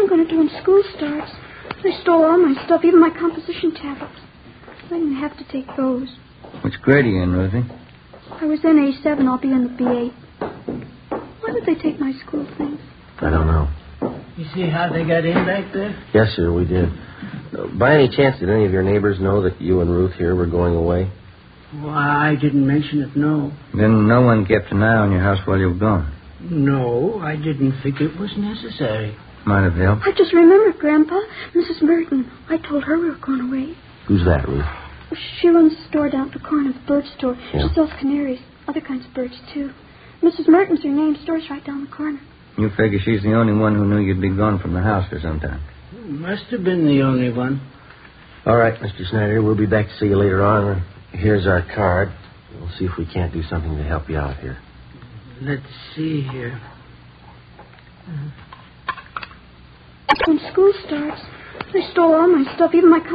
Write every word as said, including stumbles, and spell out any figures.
I'm going to do when school starts. They stole all my stuff, even my composition tablets. I didn't have to take those. Which grade are you in, Ruthie? I was in A seven. I'll be in the B eight. Why would they take my school things? I don't know. You see how they got in back there? Yes, sir, we did. Uh, by any chance, did any of your neighbors know that you and Ruth here were going away? Well, I didn't mention it, no. Then no one kept an eye on your house while you were gone? No, I didn't think it was necessary. Might have helped. I just remembered, Grandpa. Missus Merton. I told her we were going away. Who's that, Ruth? She runs a store down at the corner, the bird store. Yeah. She sells canaries, other kinds of birds, too. Missus Merton's her name. Store's right down the corner. You figure she's the only one who knew you'd be gone from the house for some time. Must have been the only one. All right, Mister Snyder, we'll be back to see you later on. Here's our card. We'll see if we can't do something to help you out here. Let's see here. When school starts, they stole all my stuff, even my